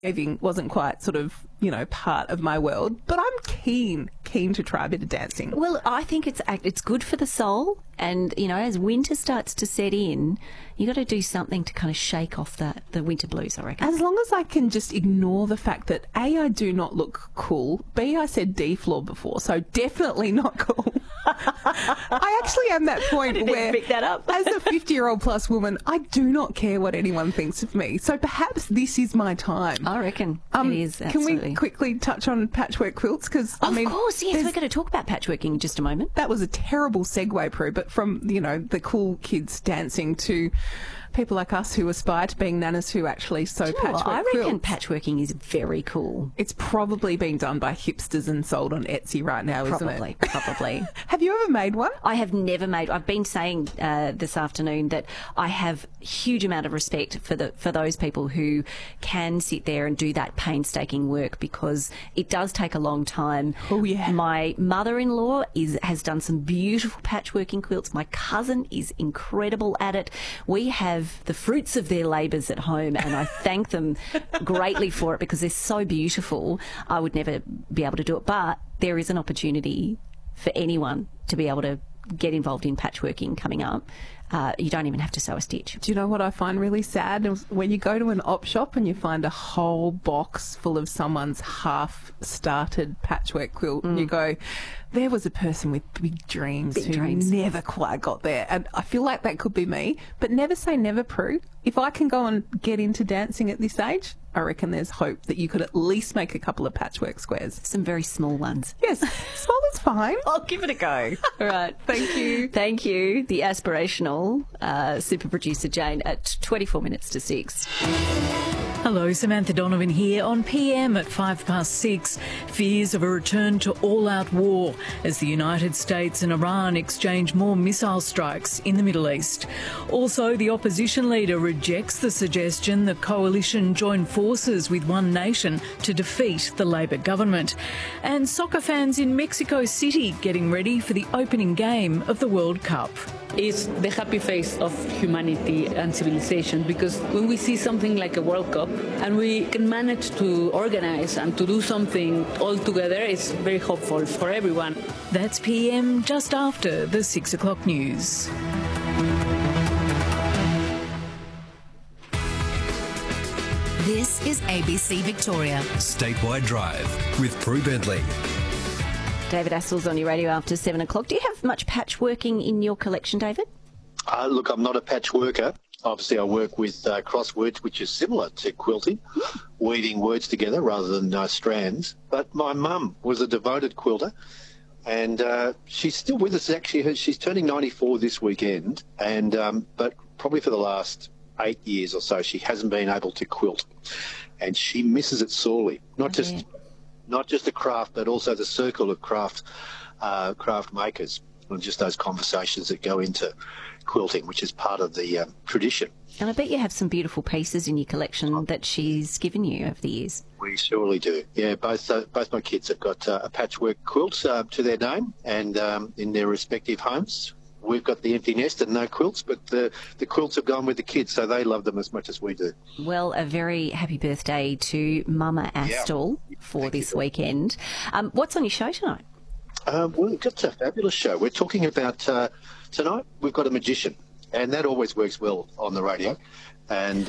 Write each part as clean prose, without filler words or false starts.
Dancing wasn't quite sort of, part of my world, but I'm keen to try a bit of dancing. Well, I think it's good for the soul, and, as winter starts to set in, you got to do something to kind of shake off the winter blues, I reckon. As long as I can just ignore the fact that A, I do not look cool, B, I said D floor before, so definitely not cool. I actually am that point where, pick that up. as a 50-year-old plus woman, I do not care what anyone thinks of me. So perhaps this is my time. I reckon it is, absolutely. Can we quickly touch on patchwork quilts? Because of course, yes, we're going to talk about patchworking in just a moment. That was a terrible segue, Prue, but from, the cool kids dancing to people like us who aspire to being nanas who actually sew patchwork I reckon quilts. patchworking is very cool. It's probably being done by hipsters and sold on Etsy right now, isn't it? Probably. Have you ever made one? I have never made. I've been saying this afternoon that I have a huge amount of respect for those people who can sit there and do that painstaking work, because it does take a long time. Oh yeah. My mother-in-law has done some beautiful patchworking quilts. My cousin is incredible at it. We have the fruits of their labours at home, and I thank them greatly for it, because they're so beautiful. I would never be able to do it, but there is an opportunity for anyone to be able to get involved in patchworking coming up. You don't even have to sew a stitch. Do you know what I find really sad? When you go to an op shop and you find a whole box full of someone's half-started patchwork quilt, and you go, there was a person with big dreams never quite got there. And I feel like that could be me, but never say never, Prue. If I can go and get into dancing at this age, I reckon there's hope that you could at least make a couple of patchwork squares. Some very small ones. Yes, small is fine. I'll give it a go. All right. Thank you. Thank you. The aspirational super producer Jane at 24 minutes to 6. Hello, Samantha Donovan here on PM at 6:05. Fears of a return to all-out war as the United States and Iran exchange more missile strikes in the Middle East. Also, the opposition leader rejects the suggestion the coalition join forces with one nation to defeat the Labor government. And soccer fans in Mexico City getting ready for the opening game of the World Cup. It's the happy face of humanity and civilization, because when we see something like a World Cup and we can manage to organize and to do something all together, it's very hopeful for everyone. That's PM just after the 6 o'clock news. This is ABC Victoria. Statewide Drive with Prue Bentley. David Assel's on your radio after 7 o'clock. Do you have much patchworking in your collection, David? Look, I'm not a patch worker. Obviously, I work with crosswords, which is similar to quilting, weaving words together rather than strands. But my mum was a devoted quilter, and she's still with us. Actually, she's turning 94 this weekend, and but probably for the last 8 years or so, she hasn't been able to quilt, and she misses it sorely. Not just the craft, but also the circle of craft makers, and just those conversations that go into quilting, which is part of the tradition. And I bet you have some beautiful pieces in your collection that she's given you over the years. We surely do. Yeah, both my kids have got a patchwork quilt to their name, and in their respective homes. We've got the empty nest and no quilts, but the quilts have gone with the kids, so they love them as much as we do. Well, a very happy birthday to Mama Astle for this weekend. What's on your show tonight? We've got a fabulous show. We're talking about, tonight, we've got a magician, and that always works well on the radio. And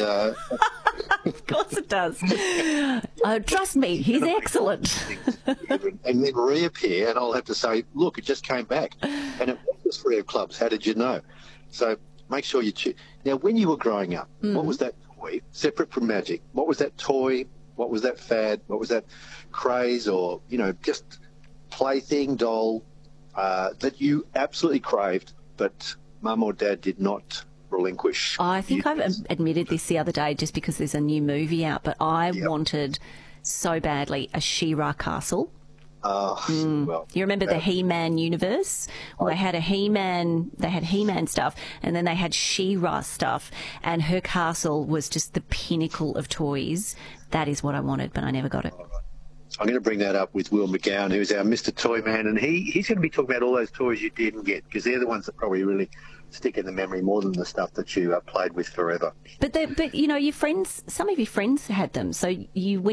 of course it does. Trust me, he's excellent. And then reappear, and I'll have to say, look, it just came back. And it was free of clubs. How did you know? So make sure you choose. Now, when you were growing up, what was that toy, separate from magic? What was that toy? What was that fad? What was that craze or, just plaything, doll that you absolutely craved, but mum or dad did not relinquish? I think I've admitted this the other day just because there's a new movie out, but I wanted so badly a She-Ra castle. Well, you remember the He-Man universe? Well, they had He-Man stuff, and then they had She-Ra stuff, and her castle was just the pinnacle of toys. That is what I wanted, but I never got it. I'm going to bring that up with Will McGowan, who's our Mr. Toy Man, and he's going to be talking about all those toys you didn't get, because they're the ones that probably really stick in the memory more than the stuff that you played with forever. But you know, your friends, some of your friends had them. So when